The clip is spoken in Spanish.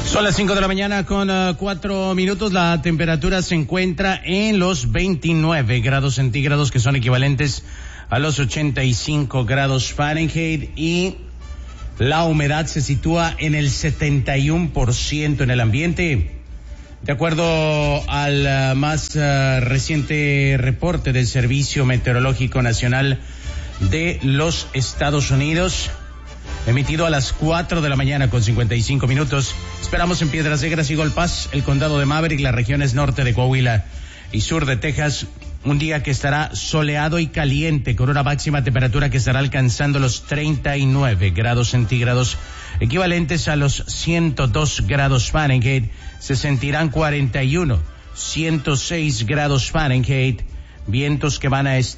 Son las 5 de la mañana con 4 minutos. La temperatura se encuentra en los 29 grados centígrados, que son equivalentes a los 85 grados Fahrenheit, y la humedad se sitúa en el 71% en el ambiente. De acuerdo al más reciente reporte del Servicio Meteorológico Nacional de los Estados Unidos, emitido a las 4 de la mañana con 55 minutos, esperamos en Piedras Negras y Eagle Pass, el condado de Maverick, las regiones norte de Coahuila y sur de Texas, un día que estará soleado y caliente, con una máxima temperatura que estará alcanzando los 39 grados centígrados, equivalentes a los 102 grados Fahrenheit. Se sentirán 41, 106 grados Fahrenheit, vientos que van a estar